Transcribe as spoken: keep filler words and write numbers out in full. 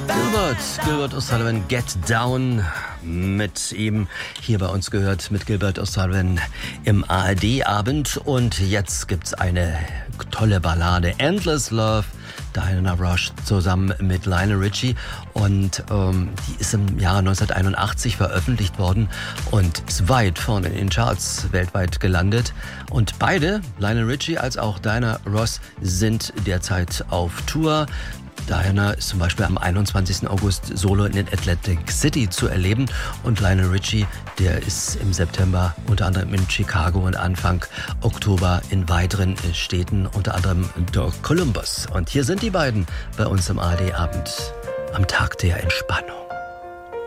Gilbert, Gilbert O'Sullivan, Get Down, mit ihm hier bei uns gehört, mit Gilbert O'Sullivan im A R D-Abend. Und jetzt gibt's eine tolle Ballade, Endless Love, Diana Ross zusammen mit Lionel Richie. Und ähm, die ist im Jahre neunzehnhunderteinundachtzig veröffentlicht worden und ist weit vorne in den Charts weltweit gelandet. Und beide, Lionel Richie als auch Diana Ross, sind derzeit auf Tour. Diana ist zum Beispiel am einundzwanzigsten August solo in Atlantic City zu erleben und Lionel Richie, der ist im September unter anderem in Chicago und Anfang Oktober in weiteren Städten, unter anderem Columbus. Und hier sind die beiden bei uns im A R D-Abend am Tag der Entspannung.